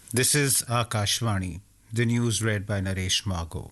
This is Akashvani, the news read by Naresh Margo.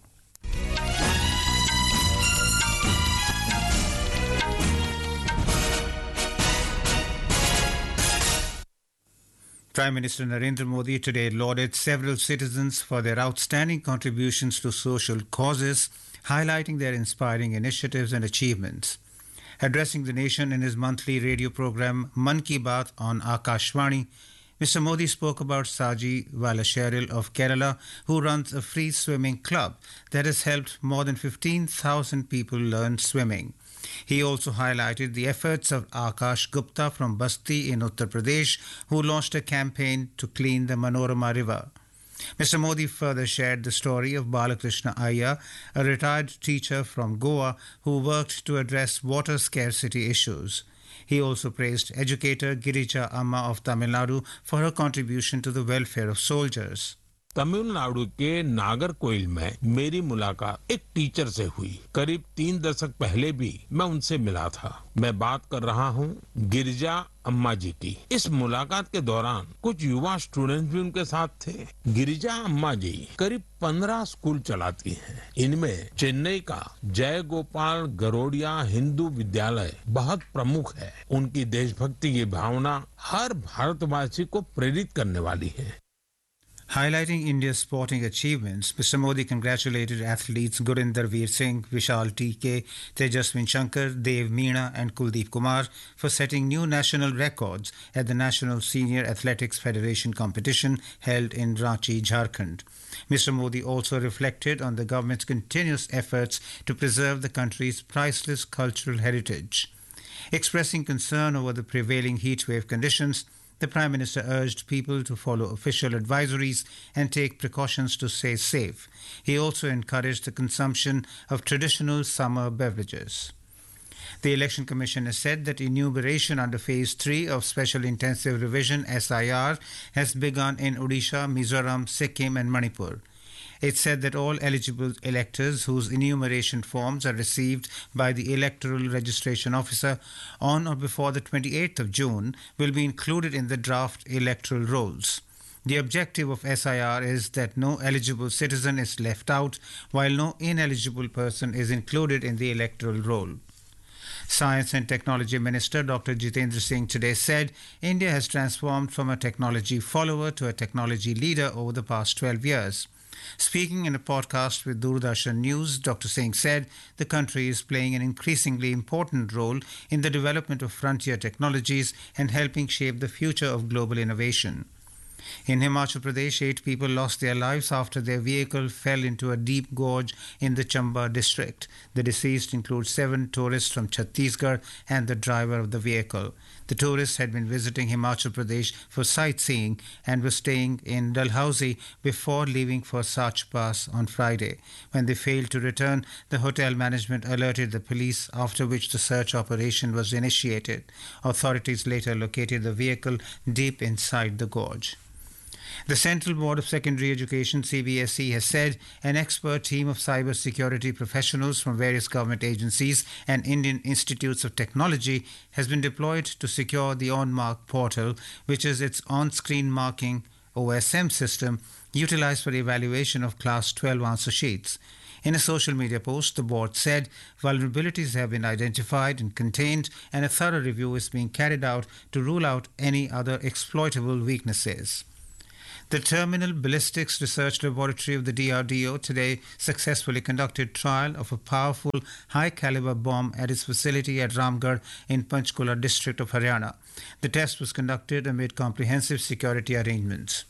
Prime Minister Narendra Modi today lauded several citizens for their outstanding contributions to social causes, highlighting their inspiring initiatives and achievements. Addressing the nation in his monthly radio program Mann Ki Baat on Akashvani, Mr. Modi spoke about Saji Valascheril of Kerala, who runs a free swimming club that has helped more than 15,000 people learn swimming. He also highlighted the efforts of Akash Gupta from Basti in Uttar Pradesh, who launched a campaign to clean the Manorama River. Mr. Modi further shared the story of Balakrishna Iyer, a retired teacher from Goa who worked to address water scarcity issues. He also praised educator Girija Amma of Tamil Nadu for her contribution to the welfare of soldiers. Tamil Nadu के नागरकोइल में मेरी मुलाकात एक teacher से हुई। करीब 3 दशक पहले भी मैं उनसे मिला था। मैं बात कर रहा हूँ गिरिजा अम्मा जी की। इस मुलाकात के दौरान कुछ युवा स्टूडेंट्स भी उनके साथ थे। गिरिजा अम्मा जी करीब 15 स्कूल चलाती हैं। इनमें चेन्नई का जय गोपाल गरोडिया हिंदू विद्यालय बहुत प्रमुख है। उनकी देशभक्ति की भावना हर भारतवासी को प्रेरित करने वाली है। Highlighting India's sporting achievements, Mr. Modi congratulated athletes Gurinder Veer Singh, Vishal TK, Tejaswin Shankar, Dev Meena and Kuldeep Kumar for setting new national records at the National Senior Athletics Federation competition held in Ranchi, Jharkhand. Mr. Modi also reflected on the government's continuous efforts to preserve the country's priceless cultural heritage. Expressing concern over the prevailing heatwave conditions, the Prime Minister urged people to follow official advisories and take precautions to stay safe. He also encouraged the consumption of traditional summer beverages. The Election Commission has said that enumeration under Phase 3 of Special Intensive Revision SIR has begun in Odisha, Mizoram, Sikkim and Manipur. It said that all eligible electors whose enumeration forms are received by the Electoral Registration Officer on or before the 28th of June will be included in the draft electoral rolls. The objective of SIR is that no eligible citizen is left out, while no ineligible person is included in the electoral roll. Science and Technology Minister Dr. Jitendra Singh today said India has transformed from a technology follower to a technology leader over the past 12 years. Speaking in a podcast with Doordarshan News, Dr. Singh said the country is playing an increasingly important role in the development of frontier technologies and helping shape the future of global innovation. In Himachal Pradesh, 8 people lost their lives after their vehicle fell into a deep gorge in the Chamba district. The deceased include 7 tourists from Chhattisgarh and the driver of the vehicle. The tourists had been visiting Himachal Pradesh for sightseeing and were staying in Dalhousie before leaving for Sach Pass on Friday. When they failed to return, the hotel management alerted the police, after which the search operation was initiated. Authorities later located the vehicle deep inside the gorge. The Central Board of Secondary Education (CBSE) has said an expert team of cybersecurity professionals from various government agencies and Indian Institutes of Technology has been deployed to secure the OnMark portal, which is its on-screen marking OSM system utilized for evaluation of Class 12 answer sheets. In a social media post, the board said vulnerabilities have been identified and contained, and a thorough review is being carried out to rule out any other exploitable weaknesses. The Terminal Ballistics Research Laboratory of the DRDO today successfully conducted trial of a powerful high-caliber bomb at its facility at Ramgarh in Panchkula district of Haryana. The test was conducted amid comprehensive security arrangements.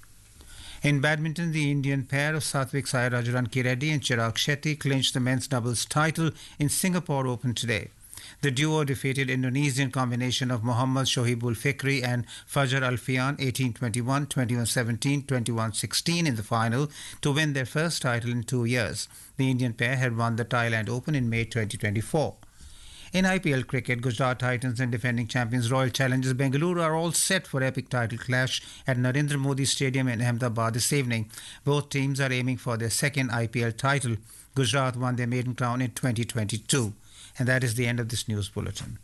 In badminton, the Indian pair of Satvik Sairaj Rankireddy and Chirag Shetty clinched the men's doubles title in Singapore Open today. The duo defeated Indonesian combination of Muhammad Shohibul Fikri and Fajr Alfian 18-21, 21-17, 21-16 in the final to win their first title in 2 years. The Indian pair had won the Thailand Open in May 2024. In IPL cricket, Gujarat Titans and defending champions Royal Challengers Bengaluru are all set for epic title clash at Narendra Modi Stadium in Ahmedabad this evening. Both teams are aiming for their second IPL title. Gujarat won their maiden crown in 2022. And that is the end of this news bulletin.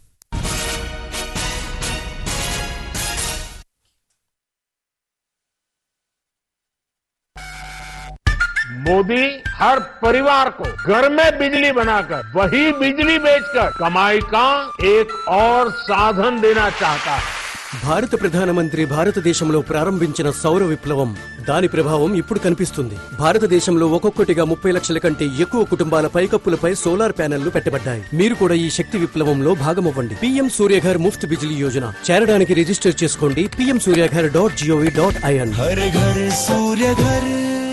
Modi हर परिवार को घर में बिजली बनाकर वही बिजली बेचकर कमाई का एक और साधन देना चाहता है। భారత ప్రధానమంత్రి భారతదేశంలో ప్రారంభించిన సౌర విప్లవం దాని ప్రభావం ఇప్పుడు కనిపిస్తుంది. భారతదేశంలో ఒక్కొక్కటిగా 30 లక్షల కంటే ఎక్కువ కుటుంబాల పైకప్పులపై సోలార్ ప్యానెళ్లు పెట్టబడ్డాయి. మీరు కూడా ఈ శక్తి విప్లవంలో భాగమవ్వండి. పీఎం సూర్యఘర్ ముఫ్త్ బిజిలీ యోజన చేరడానికి రిజిస్టర్ చేసుకోండి. pmsuryaghar.gov.in. हर घर सूर्य घर।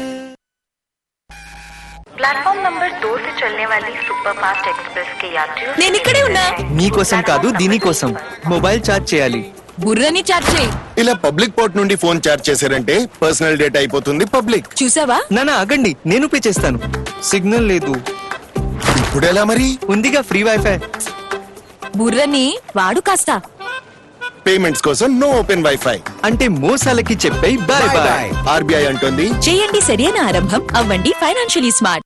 प्लेटफॉर्म नंबर 2 से चलने वाली सुपरफास्ट एक्सप्रेस के यात्रियों నేను ఇక్కడే ఉన్నా. మీకోసం కాదు దీనికోసం మొబైల్ ఛార్జ్ చేయాలి. బుర్రని చార్జ్ చేయి. ఇలా పబ్లిక్ పోర్ట్ నుండి ఫోన్ చార్జ్ చేశారంటే పర్సనల్ డేటా అయిపోతుంది పబ్లిక్. చూసావా? నానా ఆగండి, నేను పే చేస్తాను. సిగ్నల్ లేదు. ఇప్పుడు ఎలా మరి? ఉందిగా ఫ్రీ వైఫై. బుర్రని వాడు కాస్త. పేమెంట్స్ కోసం నో ఓపెన్ వైఫై అంటే మోసాలకి చెప్పే బాయ్ బాయ్. ఆర్బీఐ అంటుంది చేయండి సరైన ఆరంభం, అవ్వండి ఫైనాన్షియలీ స్మార్ట్.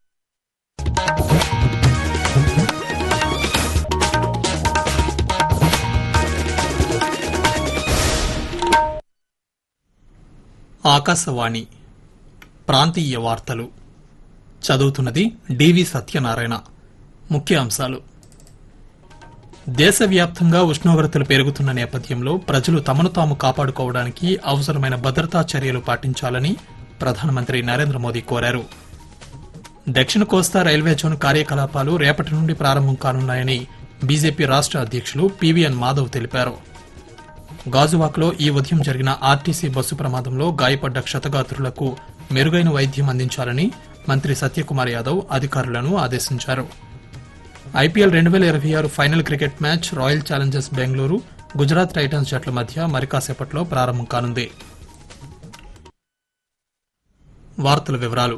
ఆకాశవాణి ప్రాంతీయ వార్తలు చదువుతున్నది డివి సత్యనారాయణ. ముఖ్య అంశాలు: దేశవ్యాప్తంగా ఉష్ణోగ్రతలు పెరుగుతున్న నేపథ్యంలో ప్రజలు తమను తాము కాపాడుకోవడానికి అవసరమైన భద్రతా చర్యలు పాటించాలని ప్రధానమంత్రి నరేంద్ర మోదీ కోరారు. దక్షిణ కోస్తా రైల్వే జోన్ కార్యకలాపాలు రేపటి నుండి ప్రారంభం కానున్నాయని బీజేపీ రాష్ట అధ్యక్షులు పీవీఎన్ మాధవ్ తెలిపారు. గాజువాక్లో ఈ ఉదయం జరిగిన ఆర్టీసీ బస్సు ప్రమాదంలో గాయపడ్డ క్షతగాత్రులకు మెరుగైన వైద్యం అందించాలని మంత్రి సత్యకుమార్ యాదవ్ అధికారులను ఆదేశించారు. IPL 2026 final cricket match royal Challengers Bengaluru, Gujarat Titans జట్ల మధ్య మరికాసేపట్లో ప్రారంభం కానుంది. వార్తల వివరాలు: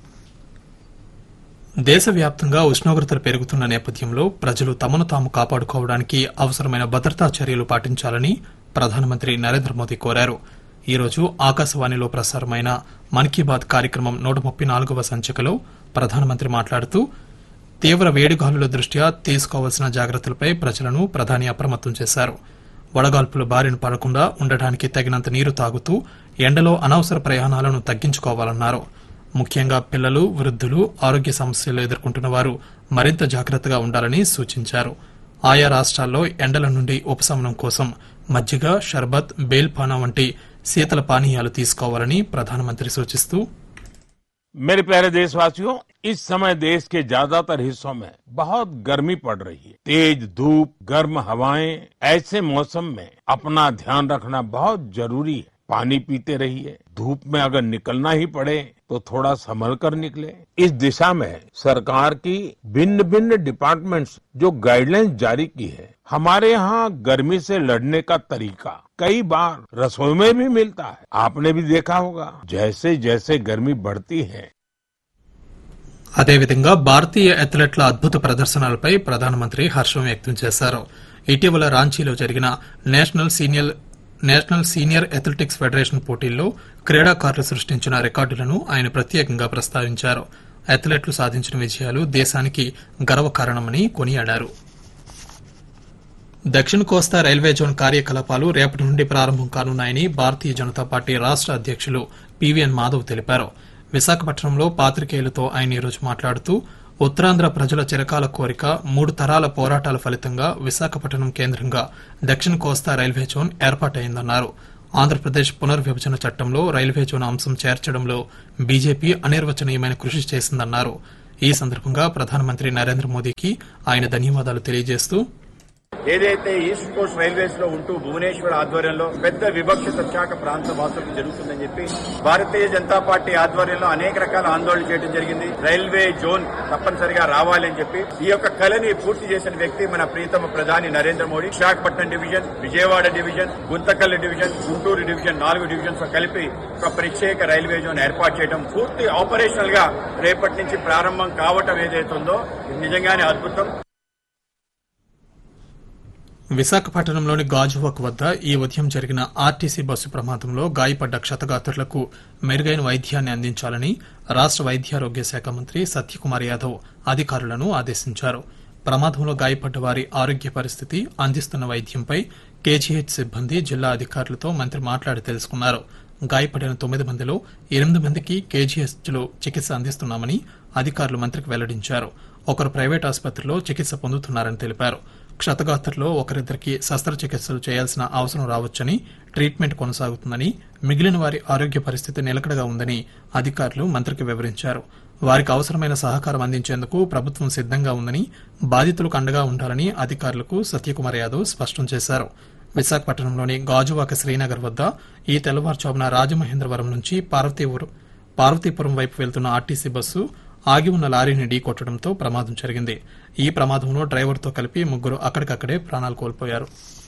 దేశవ్యాప్తంగా ఉష్ణోగ్రతలు పెరుగుతున్న నేపథ్యంలో ప్రజలు తమను తాము కాపాడుకోవడానికి అవసరమైన భద్రతా చర్యలు పాటించాలని ప్రధానమంత్రి నరేంద్ర మోదీ కోరారు. ఈ రోజు ఆకాశవాణిలో ప్రసారమైన మన్ కీ బాత్ కార్యక్రమం 134వ సంచికలో ప్రధానమంత్రి మాట్లాడుతూ తీవ్ర వేడిగాలుల దృష్ట్యా తీసుకోవాల్సిన జాగ్రత్తలపై ప్రజలను ప్రధాని అప్రమత్తం చేశారు. వడగాల్పుల బారిన పడకుండా ఉండడానికి తగినంత నీరు తాగుతూ ఎండలో అనవసర ప్రయాణాలను తగ్గించుకోవాలన్నారు. ముఖ్యంగా పిల్లలు, వృద్ధులు, ఆరోగ్య సమస్యలు ఎదుర్కొంటున్న వారు మరింత జాగ్రత్తగా ఉండాలని సూచించారు. ఆయా రాష్ట్రాల్లో ఎండల నుండి ఉపశమనం కోసం మజ్జిగ, షర్బత్, బేల్పానా వంటి శీతల పానీయాలు తీసుకోవాలని ప్రధానమంత్రి సూచిస్తూ मेरे प्यारे देशवासियों, इस समय देश के ज्यादातर हिस्सों में बहुत गर्मी पड़ रही है. तेज धूप, गर्म हवाएं, ऐसे मौसम में अपना ध्यान रखना बहुत जरूरी है. पानी पीते रहिए. धूप में अगर निकलना ही पड़े तो थोड़ा संभल कर निकले. इस दिशा में सरकार की भिन्न भिन्न डिपार्टमेंट्स जो गाइडलाइंस जारी की है, हमारे यहाँ गर्मी से लड़ने का तरीका कई बार रसोई में भी मिलता है. आपने भी देखा होगा, जैसे जैसे गर्मी बढ़ती है. అదేవిధంగా భారతీయ అథ్లెట్ల అద్భుత ప్రదర్శనలపై ప్రధానమంత్రి హర్షం వ్యక్తం చేశారు. ఇటీవల రాంచీలో జరిగిన నేషనల్ సీనియర్ అథ్లెటిక్స్ ఫెడరేషన్ పోటీల్లో క్రీడాకారులు సృష్టించిన రికార్డులను ఆయన ప్రత్యేకంగా ప్రస్తావించారు. అథ్లెట్లు సాధించిన విజయాలు దేశానికి గర్వకారణమని కొనియాడారు. దక్షిణ కోస్తా రైల్వే జోన్ కార్యకలాపాలు రేపటి నుండి ప్రారంభం కానున్నాయని భారతీయ జనతా పార్టీ రాష్ట అధ్యక్షులు పీవీఎన్ మాధవ్ తెలిపారు. విశాఖపట్నంలో పాత్రికేయులతో ఆయన ఈరోజు మాట్లాడుతూ ఉత్తరాంధ్ర ప్రజల చిరకాల కోరిక 3 తరాల పోరాటాల ఫలితంగా విశాఖపట్నం కేంద్రంగా దక్షిణ కోస్తా రైల్వే జోన్ ఏర్పాటైందన్నారు. ఆంధ్రప్రదేశ్ పునర్విభజన చట్టంలో రైల్వే జోన్ అంశం చేర్చడంలో బీజేపీ అనిర్వచనీయమైన కృషి చేసిందన్నారు. ఈ సందర్భంగా ప్రధానమంత్రి నరేంద్ర మోదీకి ఆయన ధన్యవాదాలు తెలియజేస్తూ ఏదైతే ఈస్ట్ కోస్ట్ రైల్వేస్ లో ఉంటూ భువనేశ్వర్ ఆధ్వర్యంలో పెద్ద వివక్షిత విశాఖ ప్రాంత వాసులకు జరుగుతుందని చెప్పి భారతీయ జనతా పార్టీ ఆధ్వర్యంలో అనేక రకాల ఆందోళన చేయడం జరిగింది. రైల్వే జోన్ తప్పనిసరిగా రావాలి అని చెప్పి ఈ యొక్క కళని పూర్తి చేసిన వ్యక్తి మన ప్రియతమ ప్రధాని Narendra Modi. Visakhapatnam division, Vijayawada division, Guntakal division, Guntur division 4 divisions కలిపి ఒక ప్రత్యేక రైల్వే జోన్ ఏర్పాటు చేయడం, పూర్తి ఆపరేషనల్ గా రేపటి నుంచి ప్రారంభం కావటం ఏదైతుందో నిజంగానే అద్భుతం. విశాఖపట్నంలోని గాజువాక్ వద్ద ఈ ఉదయం జరిగిన ఆర్టీసీ బస్సు ప్రమాదంలో గాయపడ్డ క్షతగాత్రులకు మెరుగైన వైద్యాన్ని అందించాలని రాష్ట వైద్యారోగ్య శాఖ మంత్రి సత్యకుమార్ యాదవ్ అధికారులను ఆదేశించారు. ప్రమాదంలో గాయపడ్డ వారి ఆరోగ్య పరిస్థితి, అందిస్తున్న వైద్యంపై కేజీహెచ్ సిబ్బంది, జిల్లా అధికారులతో మంత్రి మాట్లాడి తెలుసుకున్నారు. గాయపడిన 9 మందిలో 8 మందికి కేజీహెచ్లో చికిత్స అందిస్తున్నామని అధికారులు మంత్రికి వెల్లడించారు. ఒకరు ప్రైవేట్ ఆసుపత్రిలో చికిత్స పొందుతున్నారని తెలిపారు. క్షతగాత్రుల్లో ఒకరిద్దరికి శస్త్రచికిత్సలు చేయాల్సిన అవసరం రావచ్చని, ట్రీట్మెంట్ కొనసాగుతుందని, మిగిలిన వారి ఆరోగ్య పరిస్థితి నిలకడగా ఉందని అధికారులు మంత్రికి వివరించారు. వారికి అవసరమైన సహకారం అందించేందుకు ప్రభుత్వం సిద్దంగా ఉందని, బాధితులకు అండగా ఉండాలని అధికారులకు సత్యకుమార్ యాదవ్ స్పష్టం చేశారు. విశాఖపట్నంలోని గాజువాక శ్రీనగర్ వద్ద ఈ తెల్లవారుజామున రాజమహేంద్రవరం నుంచి పార్వతీపురం వైపు వెళ్తున్న ఆర్టీసీ బస్సు ఆగి ఉన్న లారీని ఢీకొట్టడంతో ప్రమాదం జరిగింది. ఈ ప్రమాదంలో డ్రైవర్తో కలిపి 3 అక్కడికక్కడే ప్రాణాలు కోల్పోయారు.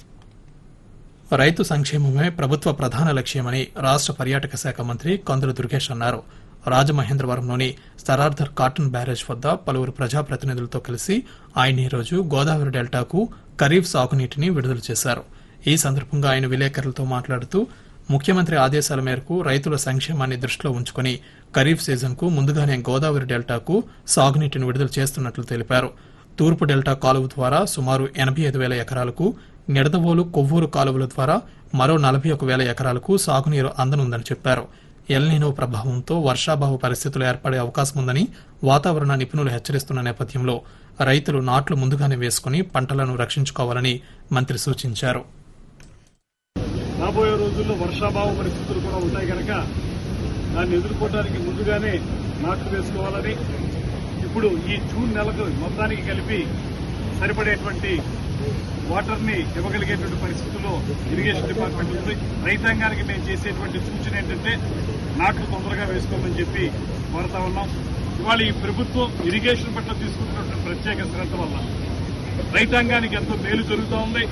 రైతు సంక్షేమమే ప్రభుత్వ ప్రధాన లక్ష్యమని రాష్ట పర్యాటక శాఖ మంత్రి కందుల దుర్గేష్ అన్నారు. రాజమహేంద్రవరంలోని స్థరార్థర్ కాటన్ బ్యారేజ్ వద్ద పలువురు ప్రజాప్రతినిధులతో కలిసి ఆయన ఈరోజు గోదావరి డెల్టాకు ఖరీఫ్ సాగునీటిని విడుదల చేశారు. ఈ సందర్భంగా ఆయన విలేకరులతో మాట్లాడుతూ ముఖ్యమంత్రి ఆదేశాల మేరకు రైతుల సంక్షేమాన్ని దృష్టిలో ఉంచుకుని ఖరీఫ్ సీజన్కు ముందుగానే గోదావరి డెల్టాకు సాగునీటిని విడుదల చేస్తున్నట్లు తెలిపారు. తూర్పు డెల్టా కాలువ ద్వారా సుమారు 85,000 ఎకరాలకు, నిడదవోలు, కొవ్వూరు కాలువల ద్వారా మరో 41,000 ఎకరాలకు సాగునీరు అందనుందని చెప్పారు. ఎల్నినో ప్రభావంతో వర్షాభావ పరిస్థితులు ఏర్పడే అవకాశం ఉందని వాతావరణ నిపుణులు హెచ్చరిస్తున్న నేపథ్యంలో రైతులు నాట్లు ముందుగానే వేసుకుని పంటలను రక్షించుకోవాలని మంత్రి సూచించారు. రాబోయే రోజుల్లో వర్షాభావ పరిస్థితులు కూడా ఉంటాయి కనుక దాన్ని ఎదుర్కోవడానికి ముందుగానే నాట్లు వేసుకోవాలని, ఇప్పుడు ఈ జూన్ నెలకు మొత్తానికి కలిపి సరిపడేటువంటి వాటర్ ని ఇవ్వగలిగేటువంటి పరిస్థితుల్లో ఇరిగేషన్ డిపార్ట్మెంట్ ఉంది. రైతాంగానికి మేము చేసేటువంటి సూచన ఏంటంటే నాట్లు తొందరగా వేసుకోమని చెప్పి కోరుతా ఉన్నాం. ఇవాళ ఈ ప్రభుత్వం ఇరిగేషన్ పట్ల తీసుకుంటున్నటువంటి ప్రత్యేక శ్రద్ధ వల్ల రైతాంగానికి ఎంతో మేలు జరుగుతూ ఉంది.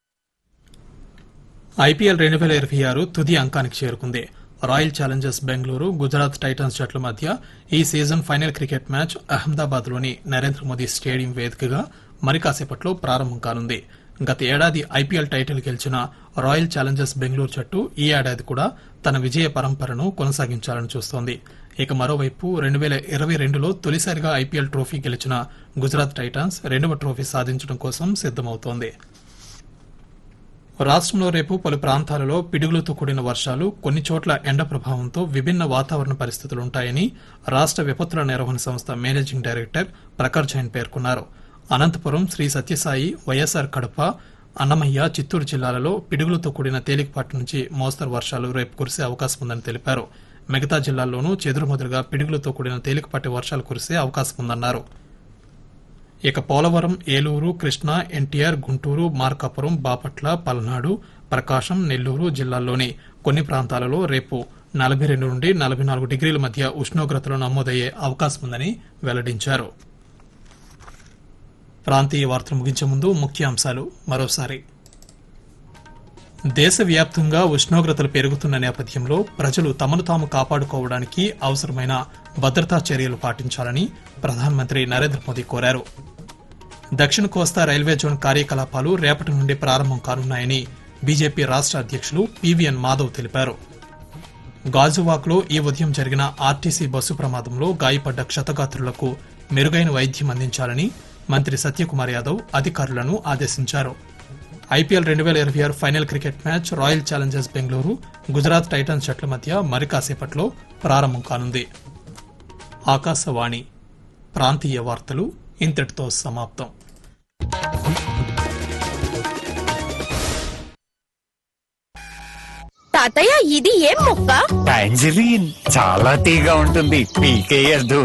ఐపీఎల్ 2026 తుది అంకానికి చేరుకుంది. Royal Challengers Bengaluru, Gujarat Titans జట్ల మధ్య ఈ season final cricket match అహ్మదాబాద్లోని Narendra Modi stadium వేదికగా మరి కాసేపట్లో ప్రారంభం కానుంది. గత ఏడాది ఐపీఎల్ టైటిల్ గెలిచిన రాయల్ ఛాలెంజర్స్ బెంగళూరు జట్టు ఈ ఏడాది కూడా తన విజయ పరంపరను కొనసాగించాలని చూస్తోంది. ఇక మరోవైపు 2022లో తొలిసారిగా ఐపీఎల్ ట్రోఫీ గెలిచిన గుజరాత్ టైటన్స్ 2వ ట్రోఫీ సాధించడం కోసం సిద్దమవుతోంది. రాష్టంలో రేపు పలు ప్రాంతాలలో పిడుగులతో కూడిన వర్షాలు, కొన్ని చోట్ల ఎండ ప్రభావంతో విభిన్న వాతావరణ పరిస్థితులుంటాయని రాష్ట విపత్తుల నిర్వహణ సంస్థ మేనేజింగ్ డైరెక్టర్ ప్రఖర్ జైన్ పేర్కొన్నారు. అనంతపురం, శ్రీ సత్యసాయి, వైఎస్సార్ కడప, అన్నమయ్య, చిత్తూరు జిల్లాలలో పిడుగులతో కూడిన తేలికపాటి నుంచి మోస్తరు వర్షాలు రేపు కురిసే అవకాశం ఉందని తెలిపారు. మిగతా జిల్లాల్లోనూ చెదురుమదురుగా పిడుగులతో కూడిన తేలికపాటి వర్షాలు కురిసే అవకాశం ఉందన్నారు. ఇక పోలవరం, ఏలూరు, కృష్ణా, ఎన్టీఆర్, గుంటూరు, మార్కాపురం, బాపట్ల, పల్నాడు, ప్రకాశం, నెల్లూరు జిల్లాల్లోని కొన్ని ప్రాంతాలలో రేపు 42 నుండి 44 డిగ్రీల మధ్య ఉష్ణోగ్రతలు నమోదయ్యే అవకాశం ఉందని వెల్లడించారు. ప్రాంతీయ వార్తలు ముగించే ముందు ముఖ్యాంశాలు మరోసారి. దేశవ్యాప్తంగా ఉష్ణోగ్రతలు పెరుగుతున్న నేపథ్యంలో ప్రజలు తమను తాము కాపాడుకోవడానికి అవసరమైన భద్రతా చర్యలు పాటించాలని ప్రధానమంత్రి నరేంద్ర మోదీ కోరారు. దక్షిణ కోస్తా రైల్వే జోన్ కార్యకలాపాలు రేపటి నుండి ప్రారంభం కానున్నాయని బీజేపీ రాష్ట అధ్యక్షులు పీవీఎన్ మాధవ్ తెలిపారు. గాజువాక్లో ఈ ఉదయం జరిగిన ఆర్టీసీ బస్సు ప్రమాదంలో గాయపడ్డ క్షతగాత్రులకు మెరుగైన వైద్యం అందించాలని మంత్రి సత్యకుమార్ యాదవ్ అధికారులను ఆదేశించారు. IPL 2026 final cricket match royal Challengers Bengaluru, Gujarat Titans జట్ల మధ్య మరి కాసేపట్లో ప్రారంభం కానుంది. ఆకాశవాణి ప్రాంతీయ వార్తలు ఇంతటితో సమాప్తం. తాతయ్య, ఇది ఏం మొక్క? టాంజరీన్, చాలా తీగా ఉంటుంది, పీకేయద్దు.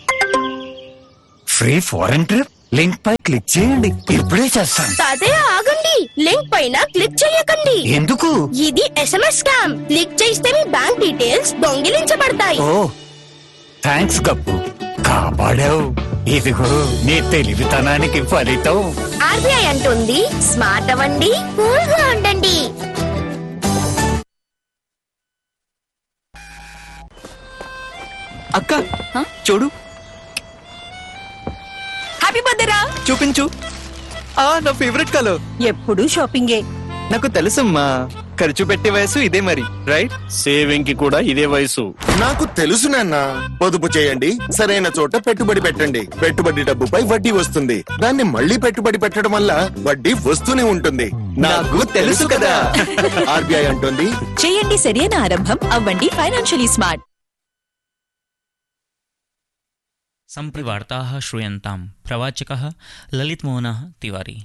ఫ్రీ ఫారెన్ ట్రిప్, లింక్ పై క్లిక్ చేయండి, ఇప్పుడే చేస్తాను. తాతయ్య ఆగండి, లింక్ పైన క్లిక్ చేయకండి. ఎందుకు? ఇది SMS స్కామ్. క్లిక్ చేస్తే మీ బ్యాంక్ డీటెయిల్స్ దొంగిలించబడతాయి. ఓ థ్యాంక్స్ గప్పు, కాపాడావు. ఇదిగో నీ తెలివితనానికి ఫలితం. ఆర్బీఐ అంటుంది, స్మార్ట్ అవ్వండి, కూల్ గా ఉండండి. అక్క చూడు, హ్యాపీ బర్త్డే రా. చూపించు. నా ఫేవరెట్ కలర్. ఎప్పుడు షాపింగే. నాకు తెలుసమ్మా, ఖర్చు పెట్టే వయసు ఇదే మరి, రైట్? సేవింగ్ కి కూడా ఇదే వయసు. నాకు తెలుసు నాన్న. పొదుపు చేయండి, సరైన చోట పెట్టుబడి పెట్టండి. పెట్టుబడి డబ్బుపై వడ్డీ వస్తుంది. దాన్ని మళ్ళీ పెట్టుబడి పెట్టడం వల్ల వడ్డీ వస్తూనే ఉంటుంది. నాకు తెలుసు కదా. ఆర్బీఐ అంటుంది, చేయండి సరైన ఆరంభం, అవ్వండి ఫైనాన్షియలీ స్మార్ట్. सम्प्रति वार्ताः श्रूयन्ताम्। प्रवाचकः ललितमोहनः तिवारी।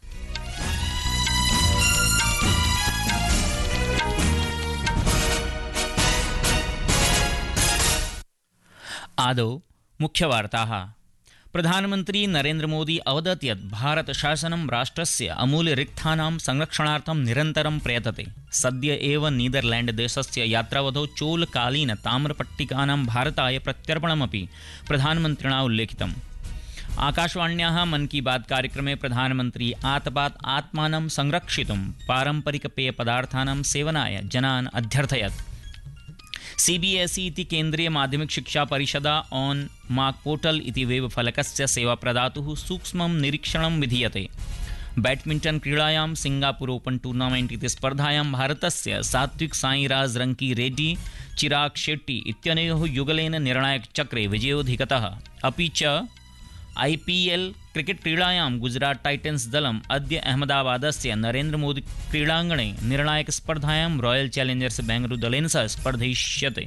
आदौ मुख्यवार्ताः। प्रधानमन्त्री नरेन्द्र मोदी अवदत् यत् भारत शासनं राष्ट्रस्य अमूल्यरिक्थानां संरक्षणार्थं निरन्तरं प्रयतते। सद्य एव नीदरलैण्ड देशस्य यात्रावधौ चोलकालीन ताम्रपट्टिकानां भारताय प्रत्यर्पणमपि प्रधानमन्त्रिणा उल्लेखितम्। आकाशवाण्याः मन की बात कार्यक्रमे प्रधानमन्त्री आतपात् आत्मानं संरक्षितुं पारम्परिकपेयपदार्थानां सेवनाय जनान् अध्यर्थयत्। सीबीएसई इति केन्द्रीय माध्यमिक शिक्षा परिषदा ऑन मार्क पोर्टल इति वेब फलकस्य सेवा प्रदातुः सूक्ष्मं निरीक्षणं विधीयते। बैडमिण्टन क्रीडायां सिंगापुर ओपन टूर्नामेंट इति स्पर्धायां भारतस्य सात्विक साईराज रंकी रेड्डी चिराग शेट्टी इत्यनयोः युगलेन निर्णायकचक्रे विजयोऽधिगतः। अपि च IPL क्रिकेट क्रीडायां गुजरात टाइटन्स दलम् अद्य अहमदाबादस्य नरेन्द्र मोदी क्रीडाङ्गणे निर्णायक स्पर्धायां रॉयल चैलेंजर्स बेंगलुरु दलेन सह स्पर्धयिष्यते।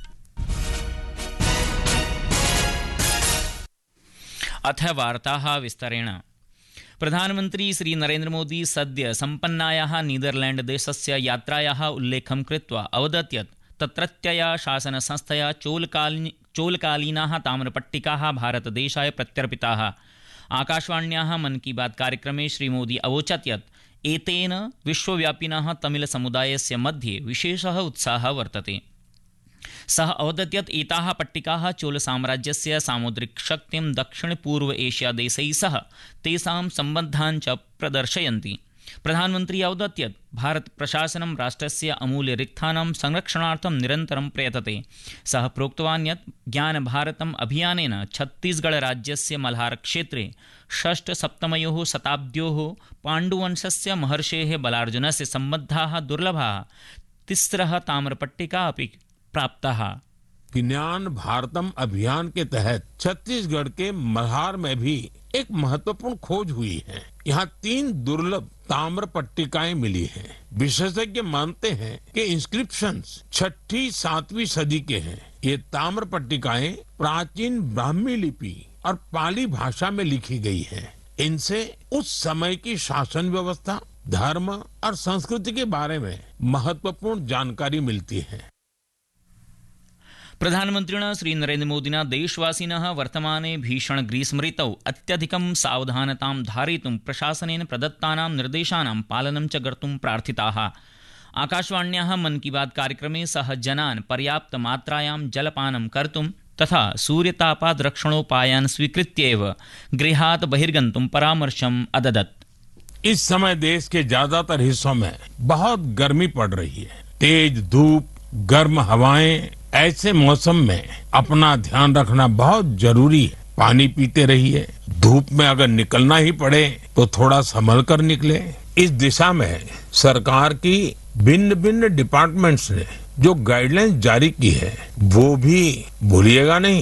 अथ वार्ताः विस्तरेण। प्रधानमन्त्री श्री नरेन्द्र मोदी सद्य सम्पन्नायाः नीदरलैण्ड देशस्य यात्रायाः उल्लेखं कृत्वा अवदत् यत् तत्रत्यया शासनसंस्थया चोलकालीनाः ताम्रपट्टिकाः भारतदेशाय प्रत्यर्पिताः। आकाशवाण्याः मन की बात कार्यक्रमे श्रीमोदी अवोचत् यत् एतेन विश्वव्यापिनः तमिलसमुदायस्य मध्ये विशेषः उत्साहः वर्तते। सः अवदत् यत् एताः पट्टिकाः चोलसाम्राज्यस्य सामुद्रिकशक्तिं दक्षिणपूर्व एशिया देशैः सह तेषां सम्बन्धान् च प्रदर्शयन्ति। प्रधानमन्त्री अवदत् यत् भारत प्रशासनं राष्ट्रस्य अमूल्यरिक्थानां संरक्षणार्थं निरन्तरं प्रयतते। सः प्रोक्तवान् यत् ज्ञानभारतम् अभियानेन छत्तीसगढ़राज्यस्य मल्हारक्षेत्रे षष्ठसप्तमयोः शताब्द्योः पाण्डुवंशस्य महर्षेः बलार्जुनस्य सम्बद्धाः दुर्लभाः तिस्रः ताम्रपट्टिका अपि प्राप्ताः। ज्ञान भारतम अभियान के तहत छत्तीसगढ़ के मल्हार में भी एक महत्वपूर्ण खोज हुई है। यहाँ 3 दुर्लभ ताम्र पट्टिकाएं मिली हैं। विशेषज्ञ मानते हैं कि इंस्क्रिप्शंस 6ठी-7वीं सदी के हैं। ये ताम्र पट्टिकाएं प्राचीन ब्राह्मी लिपि और पाली भाषा में लिखी गई हैं। इनसे उस समय की शासन व्यवस्था, धर्म और संस्कृति के बारे में महत्वपूर्ण जानकारी मिलती है। प्रधानमन्त्रिणा श्री नरेन्द्र मोदिना देशवासिनः वर्तमाने भीषण ग्रीष्म ऋतौ अत्यधिकं सावधानतां धारयितुं प्रशासनेन प्रदत्तानां निर्देशानां पालनं च कर्तुं प्रार्थिताः। आकाशवाण्याः मन की बात कार्यक्रमे सः जनान् पर्याप्तमात्रायां जलपानं कर्तुं तथा सूर्यतापात् रक्षणोपायान् स्वीकृत्यैव गृहात् बहिर्गन्तुं परामर्शम् अददत्। इस समय देश के ज्यादातर हिस्सों में बहुत गर्मी पड़ रही है। तेज धूप, गर्म हवाएं, ऐसे मौसम में अपना ध्यान रखना बहुत जरूरी है। पानी पीते रहिए। धूप में अगर निकलना ही पड़े तो थोड़ा संभल कर निकले। इस दिशा में सरकार की भिन्न भिन्न डिपार्टमेंट्स ने जो गाइडलाइंस जारी की है वो भी भूलिएगा नहीं।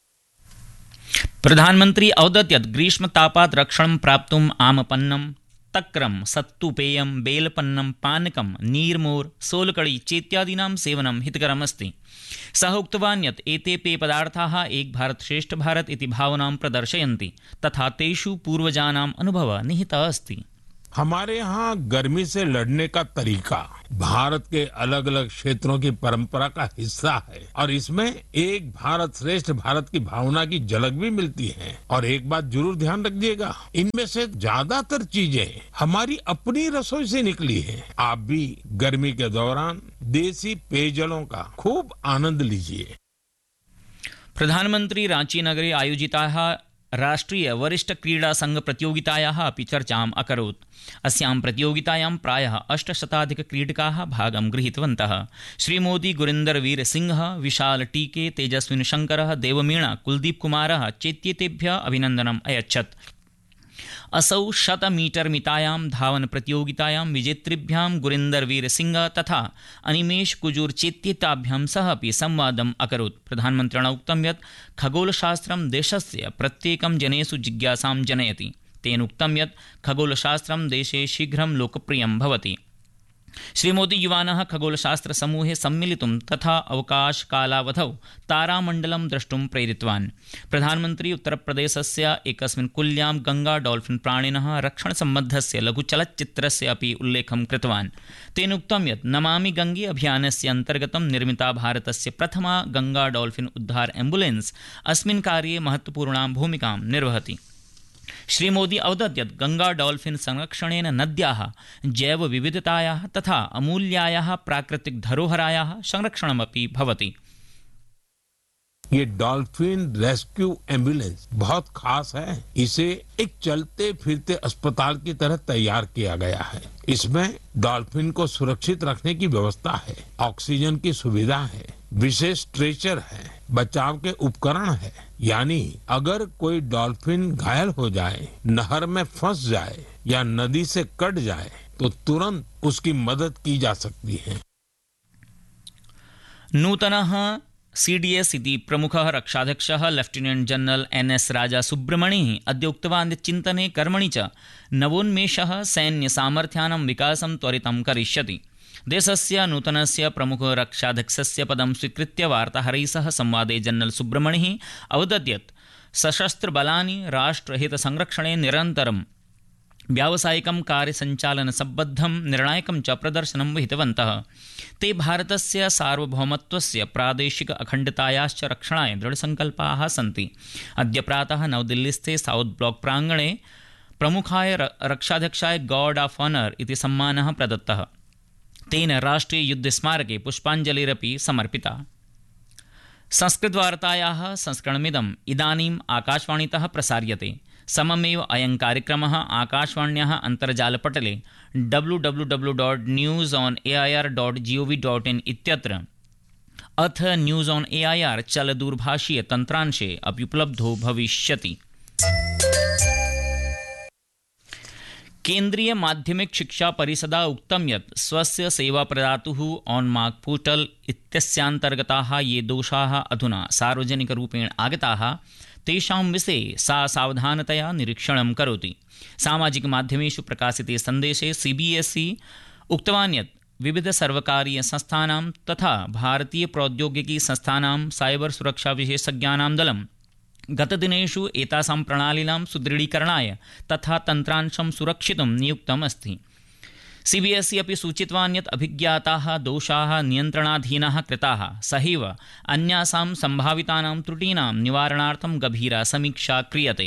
प्रधानमंत्री अवदत् यत् ग्रीष्मतापात् रक्षणं प्राप्तुम् आमपन्नं, तक्रं, सत्तुपेयं, बेलपन्नं, पानकं, नीर्मोर्, सोलकड़ी चेत्यादीनां सेवनं हितकरमस्ति। सः उक्तवान् यत् एते पेयपदार्थाः एक भारत श्रेष्ठ भारत इति भावनां प्रदर्शयन्ति तथा तेषु पूर्वजानाम् अनुभवः निहितः अस्ति। हमारे यहाँ गर्मी से लड़ने का तरीका भारत के अलग अलग क्षेत्रों की परंपरा का हिस्सा है और इसमें एक भारत श्रेष्ठ भारत की भावना की झलक भी मिलती है। और एक बात जरूर ध्यान रखिएगा, इनमें से ज्यादातर चीजें हमारी अपनी रसोई से निकली है। आप भी गर्मी के दौरान देसी पेयजलों का खूब आनंद लीजिए। प्रधानमंत्री रांची नगरे आयोजिताः राष्ट्रीय वरिष्ठ क्रीडा संघ प्रतियोगितायाः अपि चर्चाम् अकरोत्। अस्यां प्रतियोगितायां प्रायः 800 क्रीडकाः भागं गृहीतवन्तः। श्रीमोदी गुरिन्दरवीर सिंह, विशाल टीके, तेजस्विन शंकरः, देवमीणा, कुलदीप कुमारः चेत्येतेभ्यः अभिनन्दनम् अयच्छत्। असौ 100 मीटर मितायां धावन प्रतियोगितायां विजेतृभ्यां गुरिन्दर वीर सिंह तथा अनिमेष कुजूर चेत्येताभ्यां सह अपि संवादम् अकरोत्। प्रधानमन्त्रिणा उक्तं यत् खगोलशास्त्रं देशस्य प्रत्येकं जनेषु जिज्ञासां जनयति। तेन उक्तं यत् खगोलशास्त्रं देशे शीघ्रं लोकप्रियं भवति। श्रीमोदी युवानः खगोलशास्त्रसमूहे सम्मिलितुं तथा अवकाशकालावधौ तारामण्डलं द्रष्टुं प्रेरितवान्। प्रधानमन्त्री उत्तरप्रदेशस्य एकस्मिन् कुल्यां गंगा डॉल्फिन प्राणिनः रक्षणसम्बद्धस्य लघुचलच्चित्रस्य अपि उल्लेखं कृतवान्। तेन उक्तं यत् नमामि गंगे अभियानस्य अन्तर्गतं निर्मिता भारतस्य प्रथमा गंगा डॉल्फिन उद्धार एम्बुलेन्स् अस्मिन् कार्ये महत्वपूर्णां भूमिकां निर्वहति। श्रीमोदी अवदत् यत् गंगा डॉल्फिन संरक्षणेन नद्याः जैवविविधतायाः तथा अमूल्यायाः प्राकृतिक धरोहरायाः संरक्षणमपि भवति। ये डॉल्फिन रेस्क्यू एम्बुलेंस बहुत खास है। इसे एक चलते फिरते अस्पताल की तरह तैयार किया गया है। इसमें डॉल्फिन को सुरक्षित रखने की व्यवस्था है, ऑक्सीजन की सुविधा है, विशेष स्ट्रेचर है, बचाव के उपकरण है। यानी अगर कोई डॉल्फिन घायल हो जाए, नहर में फंस जाए या नदी से कट जाए तो तुरंत उसकी मदद की जा सकती है। नूतनः CDS इति प्रमुखः रक्षाध्यक्षः लेफ्टिनेंट जनरल NS राजा सुब्रमणिः अद्य उक्तवान् यत् चिन्तने कर्मणि च नवोन्मेषः सैन्यसामर्थ्यानां विकासं त्वरितं करिष्यति। देशस्य नूतनस्य प्रमुखरक्षाध्यक्षस्य पदं स्वीकृत्य वार्ताहरैः सह संवादे जनरल सुब्रमणिः अवदत् यत् सशस्त्रबलानि राष्ट्रहितसंरक्षणे निरन्तरं व्यावसायिकं कार्यसञ्चालनसम्बद्धं निर्णायकं च प्रदर्शनं विहितवन्तः। ते भारतस्य सार्वभौमत्वस्य प्रादेशिक अखण्डतायाश्च रक्षणाय दृढसङ्कल्पाः सन्ति। अद्य प्रातः नवदिल्लीस्थे south block प्राङ्गणे प्रमुखाय रक्षाध्यक्षाय guard of honour इति सम्मानः प्रदत्तः। तेन राष्ट्रीय युद्धस्मारके पुष्पाञ्जलिरपि समर्पिता। संस्कृतवार्तायाः संस्करणमिदम् इदानीम् आकाशवाणीतः प्रसार्यते। सममेव अयं कार्यक्रमः आकाशवाण्याः अन्तर्जालपटले www.newsonair.gov.in इत्यत्र अथ न्यूज़ ऑन AIR चलदूरभाषीय तन्त्रांशे अपि उपलब्धो भविष्यति। केन्द्रीय माध्यमिक शिक्षा परिषदा उक्तं यत् स्वस्य सेवाप्रदातुः ऑनमार्क पोर्टल इत्यस्यान्तर्गताः ये दोषाः अधुना सार्वजनिकरूपेण आगताः तेषां विषये सा सावधानतया निरीक्षणं करोति। सामाजिकमाध्यमेषु प्रकाशिते सन्देशे CBSE उक्तवान् यत् विविधसर्वकारीयसंस्थानां तथा भारतीयप्रौद्योगिकीसंस्थानां साइबर सुरक्षाविशेषज्ञानां दलं गतदिनेषु एतासां प्रणालीनां सुदृढीकरणाय तथा तन्त्रांशं सुरक्षितुं नियुक्तम् अस्ति। CBSE अपि सूचितवान् यत् अभिज्ञाताः दोषाः नियन्त्रणाधीनाः कृताः, सहैव अन्यासां सम्भावितानां त्रुटीनां निवारणार्थं गभीरा समीक्षा क्रियते।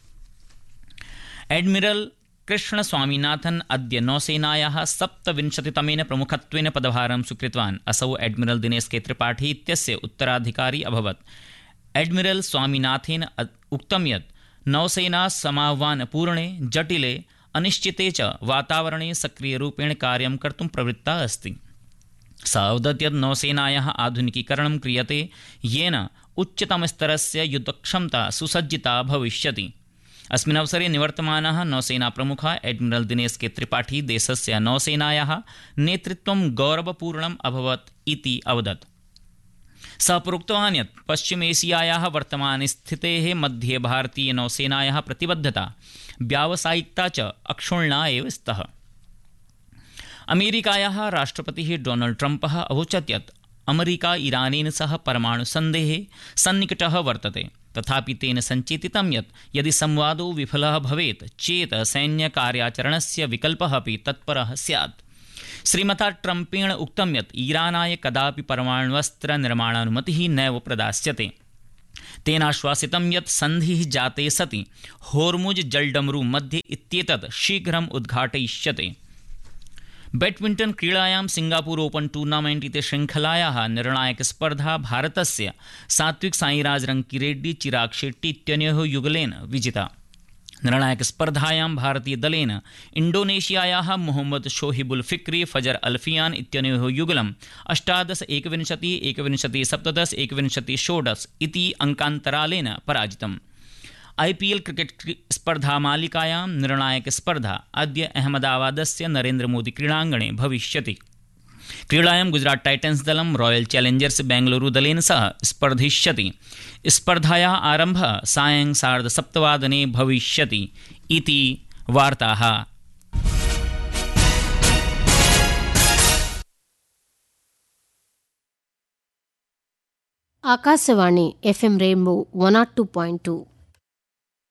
एडमिरल कृष्णस्वामीनाथन् अद्य नौसेनायाः 27तमेन प्रमुखत्वेन पदभारं स्वीकृतवान्। असौ एडमिरल दिनेश के त्रिपाठी इत्यस्य उत्तराधिकारी अभवत्। एडमिरल स्वामीनाथेन उक्तं यत् नौसेना समाह्वानपूर्णे जटिले अनिश्चिते च वातावरणे सक्रियरूपेण कार्यं कर्तुं प्रवृत्ता अस्ति। स अवदत् यत् नौसेनायाः आधुनिकीकरणं क्रियते येन उच्चतमस्तरस्य युद्धक्षमता सुसज्जिता भविष्यति। अस्मिन् अवसरे निवर्तमानः नौसेनाप्रमुखः एडमिरल दिनेश के त्रिपाठी देशस्य नौसेनायाः नेतृत्वं गौरवपूर्णम् अभवत् इति अवदत्। सः प्रोक्तवान् यत् पश्चिमेशियायाः वर्तमानस्थितेः मध्ये भारतीयनौसेनायाः प्रतिबद्धता व्यावसायिकता च अक्षुण्णा एव स्तः। अमेरिकायाः राष्ट्रपतिः डोनाल्ड ट्रम्पः अवोचत् यत् अमेरिका ईरानेन सह परमाणुसन्धेः सन्निकटः वर्तते। तथापि तेन सञ्चेतितं यत् यदि संवादो विफलः भवेत् चेत् सैन्यकार्याचरणस्य विकल्पः अपि तत्परः स्यात्। श्रीमता ट्रम्पेण उक्तं यत् ईरानाय कदापि परमाण्वस्त्रनिर्माणानुमतिः नैव प्रदास्यते। तेनाश्वासितं यत् सन्धिः जाते सति होर्मुज जलडमरू मध्ये इत्येतत् शीघ्रम् उद्घाटयिष्यते। बैडमिण्टन क्रीडायां सिंगापुर ओपन टूर्नामेण्ट् इति शृङ्खलायाः निर्णायकस्पर्धा भारतस्य सात्विक साईराज रङ्किरेड्डी चिराग शेट्टी इत्यनयोः युगलेन विजिता। निर्णायकस्पर्धायां भारतीयदलेन इण्डोनेशियायाः मोहम्मद शोहिबुल फिक्री फजर अल्फियान इत्यनयोः युगलं 18-21, 21-17, 21-16 इति अङ्कान्तरालेन पराजितम्। IPL क्रिकेट स्पर्धामालिकायां निर्णायकस्पर्धा अद्य अहमदाबादस्य नरेन्द्रमोदी क्रीडाङ्गणे भविष्यति। क्रीडायां गुजरात टाइटन्स दलं रॉयल चैलेंजर्स बेंगलुरु दलेन सह स्पर्धिष्यति। स्पर्धायाः आरम्भः सायं 7:30 भविष्यति इति वार्ताः। Akashvani FM rainbow 102.2